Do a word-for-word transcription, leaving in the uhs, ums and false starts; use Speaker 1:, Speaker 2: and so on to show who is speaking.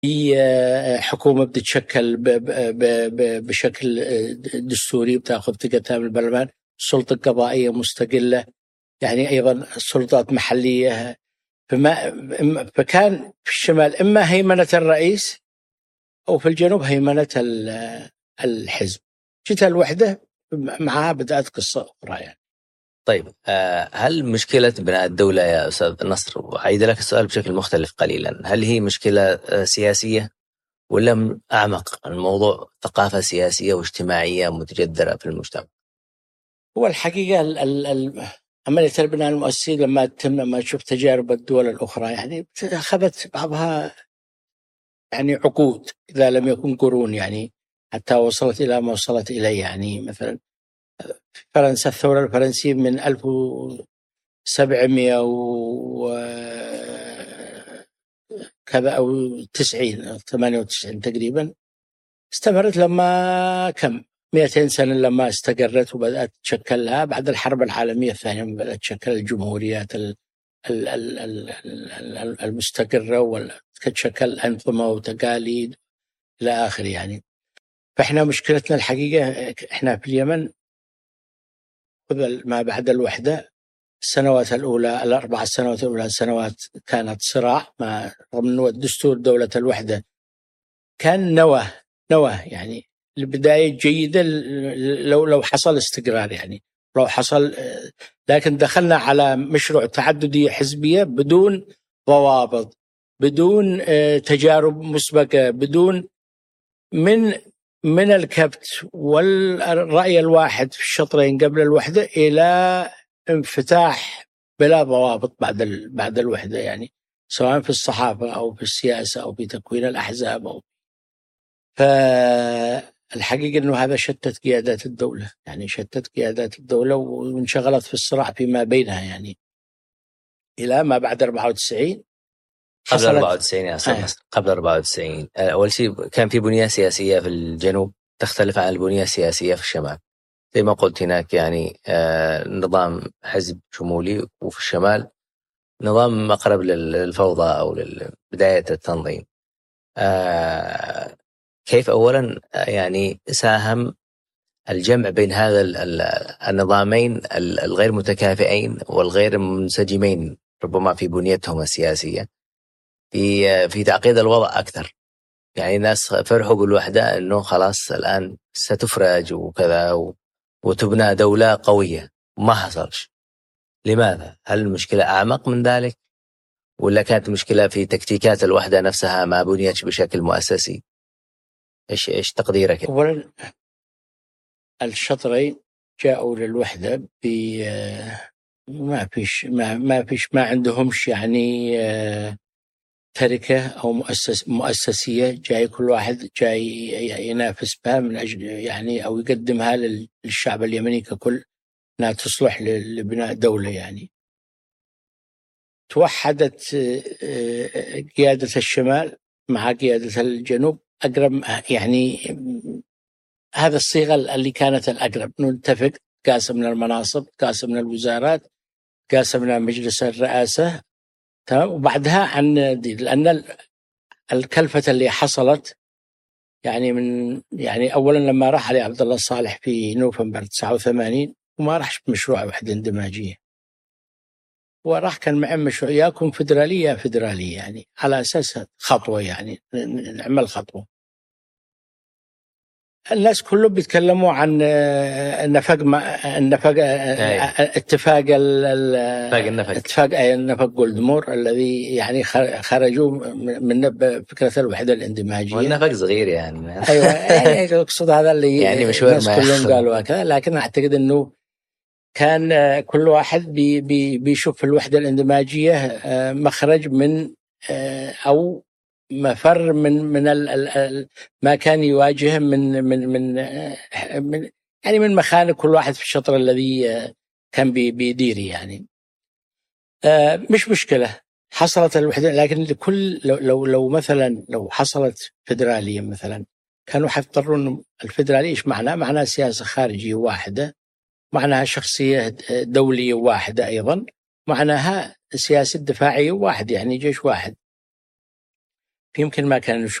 Speaker 1: في حكومة بتتشكل بشكل دستوري بتأخذ ثقتها من البرلمان، السلطة القضائية مستقلة، يعني أيضا السلطات محلية. فما فكان في الشمال إما هيمنة الرئيس أو في الجنوب هيمنة الحزب. جت الوحدة معها بدأت قصة أخرى يعني.
Speaker 2: طيب هل مشكلة بناء الدولة يا أستاذ نصر، وأعيد لك السؤال بشكل مختلف قليلا، هل هي مشكلة سياسية ولا أعمق الموضوع ثقافة سياسية واجتماعية متجذرة في المجتمع؟
Speaker 1: هو الحقيقة ال ال عملية البناء المؤسسي لما تم لما شفت تجارب الدول الأخرى يعني أخذت بعضها يعني عقود إذا لم يكن قرون، يعني حتى وصلت إلى ما وصلت إليه. يعني مثلا فرنسا، الثورة الفرنسية من ألف وسبعمائة وكذا أو تسعين ثمانية وتسعين تقريبا، استمرت لما كم مئتين سنة لما استقرت وبدأت تشكلها بعد الحرب العالمية الثانية، بدأت تشكل الجمهوريات المستقرة وتشكل أنظمة وتقاليد إلى آخره يعني. فإحنا مشكلتنا الحقيقة إحنا في اليمن ما بعد الوحدة، السنوات الأولى الأربع سنوات الأولى سنوات كانت صراع، ما رغم أنه الدستور دولة الوحدة كان نواه نواه يعني البداية جيدة لو لو حصل استقرار يعني لو حصل، لكن دخلنا على مشروع تعددية حزبية بدون ضوابط، بدون تجارب مسبقة، بدون من من الكبت والرأي الواحد في الشطرين قبل الوحدة إلى انفتاح بلا ضوابط بعد بعد الوحدة، يعني سواء في الصحافة أو في السياسة أو في تكوين الأحزاب أو. فالحقيقة أنه هذا شتت قيادات الدولة، يعني شتت قيادات الدولة وانشغلت في الصراع فيما بينها يعني إلى ما بعد أربعة وتسعين.
Speaker 2: قبل أربعة وتسعين يا أستاذ
Speaker 1: آه.
Speaker 2: نصر، قبل أربعة وتسعين أول شيء كان في بنية سياسية في الجنوب تختلف عن البنية السياسية في الشمال، زي ما قلت هناك يعني آه نظام حزب شمولي، وفي الشمال نظام أقرب للفوضى أو لبداية التنظيم. آه كيف أولا يعني ساهم الجمع بين هذا النظامين الغير متكافئين والغير منسجمين ربما في بنيتهم السياسية في في تعقيد الوضع أكثر؟ يعني الناس فرحوا بالوحدة أنه خلاص الآن ستفرج وكذا وتبنى دولة قوية، وما حصلش. لماذا؟ هل المشكلة أعمق من ذلك ولا كانت مشكلة في تكتيكات الوحدة نفسها ما بنيتش بشكل مؤسسي؟ إيش إيش تقديرك؟
Speaker 1: أولا الشطرين جاءوا للوحدة ب ما فيش ما ما فيش ما عندهمش يعني تركة أو مؤسس مؤسسية جاي كل واحد جاي ينافس بها من أجل يعني أو يقدمها للشعب اليمني ككل أنها تصلح لبناء دولة. يعني توحدت قيادة الشمال مع قيادة الجنوب أقرب، يعني هذا الصيغة اللي كانت الأقرب، نتفق قاسمنا المناصب، قاسمنا الوزارات، قاسمنا مجلس الرئاسة، تمام. وبعدها عن دي، لأن الكلفة اللي حصلت يعني من يعني أولا لما راح علي عبد الله الصالح في نوفمبر تسعة وثمانين وما راحش بمشروع وحدة اندماجية، وراح كان معه مشروع يا كونفدرالية فدرالية، يعني على أساس خطوة يعني نعمل خطوة. الناس كلهم بيتكلموا عن النفق النفق اتفاق
Speaker 2: النفق
Speaker 1: اتفاق النفق جولدمور الذي يعني خرجوا من فكرة الوحدة الاندماجية،
Speaker 2: والنفق صغير يعني
Speaker 1: أيوة يعني أقصد هذا اللي
Speaker 2: يعني مشوار
Speaker 1: الناس كلهم قالوا هكذا، لكن أعتقد أنه كان كل واحد بي بي بيشوف في الوحدة الاندماجية مخرج من أو مفر من من ال ال ما كان يواجهه من من من من يعني من مخانق كل واحد في الشطر الذي كان بيدير يعني. مش مشكلة حصلت الوحدة، لكن لكل لو لو, لو مثلا لو حصلت فدرالية مثلا كانوا حيضطرون الفدرالية ايش معناه؟ معناه سياسة خارجية واحدة، معناها شخصية دولية واحدة، أيضا معناها سياسة دفاعية واحد يعني جيش واحد. يمكن ما كان